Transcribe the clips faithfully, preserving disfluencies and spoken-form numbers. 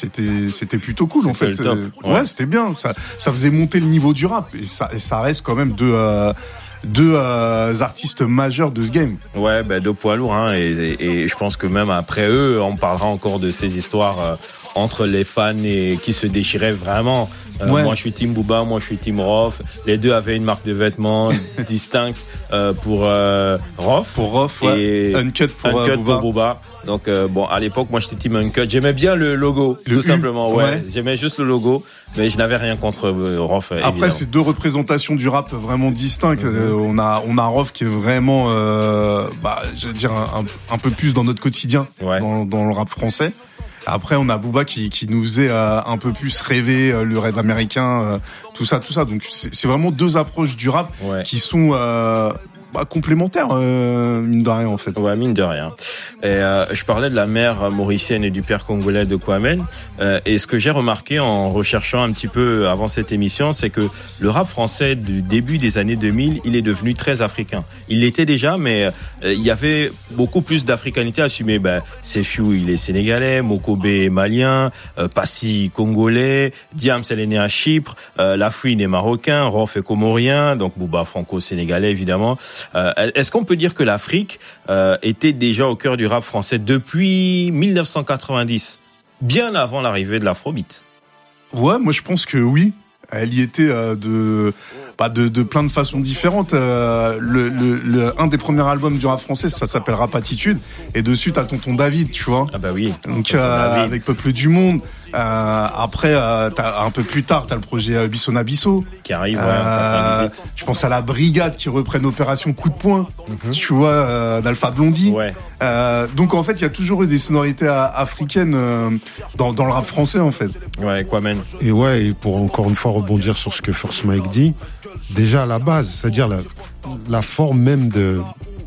c'était c'était plutôt cool c'était en fait. Le top. Ouais. ouais, c'était bien. Ça ça faisait monter le niveau du rap et ça et ça reste quand même deux euh, deux euh, artistes majeurs de ce game. Ouais, ben deux poids lourds hein, et, et, et je pense que même après eux, on parlera encore de ces histoires euh, entre les fans et qui se déchiraient vraiment. Euh, ouais. Moi, je suis Team Booba, moi, je suis Team Rof. Les deux avaient une marque de vêtements distincte euh, pour euh, Rof. Pour Rof, ouais. Et Uncut pour, Uncut euh, Booba. pour Booba. Donc euh, bon, à l'époque, moi, j'étais Team Uncut. J'aimais bien le logo, le tout U, simplement. Ouais. ouais. J'aimais juste le logo, mais je n'avais rien contre euh, Rof. Après, évidemment. C'est deux représentations du rap vraiment distinctes. Mm-hmm. Euh, on a on a Rof qui est vraiment, euh, bah, je veux dire un, un, un peu plus dans notre quotidien, ouais. dans, dans le rap français. Après, on a Booba qui, qui nous faisait euh, un peu plus rêver euh, le rêve américain, euh, tout ça, tout ça. Donc, c'est, c'est vraiment deux approches du rap ouais. qui sont euh, bah, complémentaires, euh, mine de rien, en fait. Ouais, mine de rien. Et euh, je parlais de la mère mauricienne et du père congolais de Kwame. Euh, et ce que j'ai remarqué en recherchant un petit peu avant cette émission, c'est que le rap français du début des années deux mille, il est devenu très africain. Il l'était déjà, mais euh, il y avait beaucoup plus d'africanité assumée. Ben, Sefiu, il est sénégalais, Mokobe est malien, euh, Passy congolais, Diams, elle est née à Chypre, euh, Lafouine est marocain, Rof est comorien, donc Booba franco-sénégalais évidemment. Euh, est-ce qu'on peut dire que l'Afrique euh, était déjà au cœur du rap français depuis dix-neuf cent quatre-vingt-dix, bien avant l'arrivée de l'afrobeat? Ouais, moi je pense que oui. Elle y était euh, de, bah de, de plein de façons différentes. Euh, le, le, le, un des premiers albums du rap français, ça s'appelle Rap Attitude, et dessus t'as Tonton David, tu vois. Ah bah oui. Donc euh, avec Peuple du Monde. Euh, après, euh, t'as, un peu plus tard, t'as le projet euh, Bissona Bisso qui arrive. Ouais, euh, je pense à la Brigade qui reprenne Opération Coup de Poing. Mm-hmm. Tu vois, euh, d'Alpha Blondy. Ouais. Euh, donc en fait, il y a toujours eu des sonorités africaines euh, dans, dans le rap français en fait. Ouais, quoi même. Et ouais, et pour encore une fois rebondir sur ce que First Mike dit, déjà à la base, c'est-à-dire la, la forme même de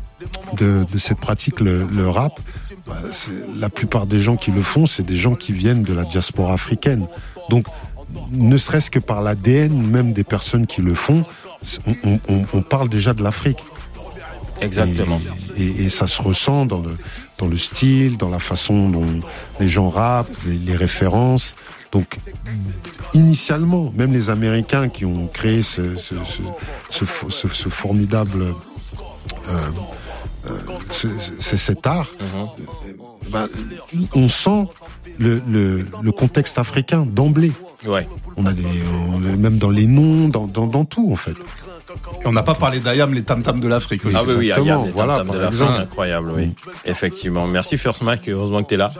de, de cette pratique, le, le rap. Bah, c'est, la plupart des gens qui le font, c'est des gens qui viennent de la diaspora africaine. Donc, ne serait-ce que par l'A D N même des personnes qui le font, on, on, on parle déjà de l'Afrique. Exactement. Et, et, et ça se ressent dans le, dans le style, dans la façon dont les gens rappent, les, les références. Donc, initialement, même les Américains qui ont créé ce, ce, ce, ce, ce, ce formidable... Euh, Euh, c'est, c'est cet art. Mm-hmm. Ben, on sent le, le, le contexte africain d'emblée. Ouais. On a des, on, même dans les noms, dans, dans, dans tout en fait. Et on n'a pas parlé d'Ayam, les tam-tams de l'Afrique aussi. Ah oui, oui, Ayam, les voilà, tam-tams de l'Afrique, incroyable, oui. Effectivement. Merci First Mike, heureusement que t'es là.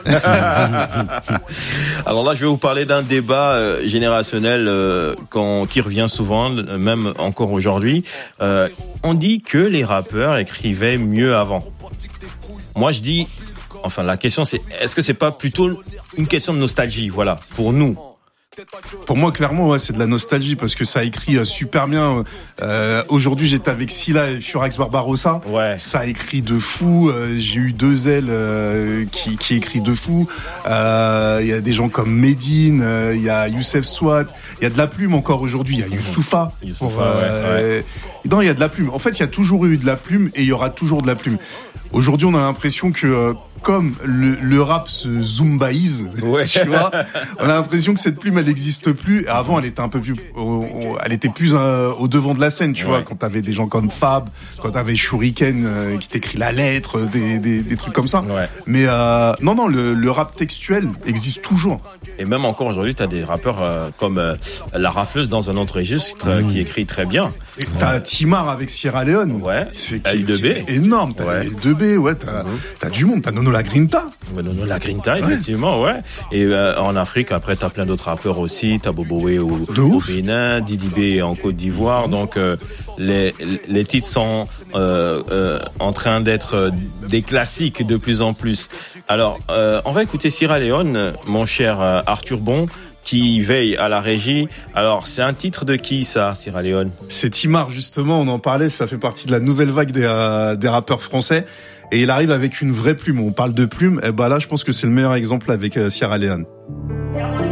Alors là, je vais vous parler d'un débat euh, générationnel euh, qu'on, qui revient souvent, même encore aujourd'hui. Euh, on dit que les rappeurs écrivaient mieux avant. Moi, je dis, enfin, la question c'est, est-ce que c'est pas plutôt une question de nostalgie, voilà, pour nous? Pour moi, clairement, ouais, c'est de la nostalgie parce que ça écrit euh, super bien. Euh, aujourd'hui, j'étais avec Silla et Furax Barbarossa. Ouais. Ça écrit de fou. Euh, j'ai eu deux ailes euh, qui, qui écrit de fou. Il euh, y a des gens comme Medine, il euh, y a Youssef Swat, il y a de la plume encore aujourd'hui. Il y a Youssoufa. Youssoufa, pour, euh, ouais, ouais. Non, il y a de la plume. En fait, il y a toujours eu de la plume et il y aura toujours de la plume. Aujourd'hui, on a l'impression que euh, comme le, le rap se zumbaïse, ouais. tu vois, on a l'impression que cette plume, elle n'existe plus. Et avant, elle était un peu plus, elle était plus euh, au devant de la scène, tu ouais. vois, quand t'avais des gens comme Fab, quand t'avais Shuriken euh, qui t'écrit la lettre, des, des, des trucs comme ça. Ouais. Mais euh, non, non, le, le rap textuel existe toujours. Et même encore aujourd'hui, t'as des rappeurs euh, comme euh, La Rafleuse dans un autre registre euh, mmh. qui écrit très bien. Et t'as ouais. Timar avec Sierra Leone. Ouais. C'est L deux B. Énorme. T'as ouais. L deux B, ouais. T'as, mmh. t'as du monde. T'as Nono La Grinta. Ouais, Nono La Grinta, effectivement, ouais. ouais. Et euh, en Afrique, après, t'as plein d'autres rappeurs aussi. T'as Boboé au, au Bénin, Didi B en Côte d'Ivoire. Donc, euh, les, les titres sont euh, euh, en train d'être euh, des classiques de plus en plus. Alors, euh, on va écouter Sierra Leone, mon cher euh, Arthur Bon, qui veille à la régie. Alors, c'est un titre de qui, ça, Sierra Leone? C'est Timar, justement, on en parlait, ça fait partie de la nouvelle vague des, euh, des rappeurs français. Et il arrive avec une vraie plume. On parle de plume, et ben là, je pense que c'est le meilleur exemple avec euh, Sierra Leone.